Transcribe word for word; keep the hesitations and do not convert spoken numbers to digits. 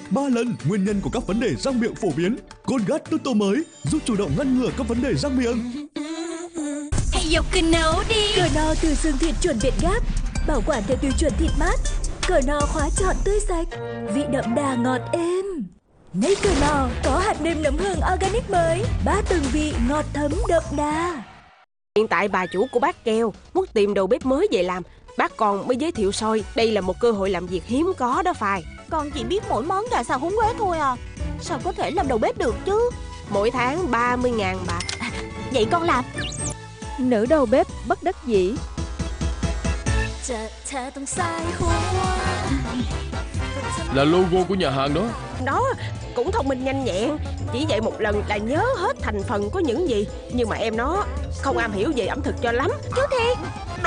ba lần nguyên nhân của các vấn đề răng miệng phổ biến. Colgate Toto mới giúp chủ động ngăn ngừa các vấn đề răng miệng. Hãy dục cờ nấu đi. Cờ no từ xương thịt chuẩn Việt Gáp, bảo quản theo tiêu chuẩn thịt mát. Cờ no khóa trọn tươi sạch, vị đậm đà ngọt êm. Nấy cờ no có hạt nêm nấm hương organic mới, ba tầng vị ngọt thấm đậm đà. Hiện tại bà chủ của bác kêu muốn tìm đầu bếp mới về làm. Bác còn mới giới thiệu soi, đây là một cơ hội làm việc hiếm có đó Phai. Con chỉ biết mỗi món gà xào húng quế thôi à. Sao có thể làm đầu bếp được chứ? Mỗi tháng ba mươi ngàn bạc. À, vậy con làm. Nữ đầu bếp bất đắc dĩ. Là logo của nhà hàng đó. Đó, cũng thông minh nhanh nhẹn. Chỉ dạy một lần là nhớ hết thành phần có những gì. Nhưng mà em nó không am hiểu về ẩm thực cho lắm. Chú Thiệt,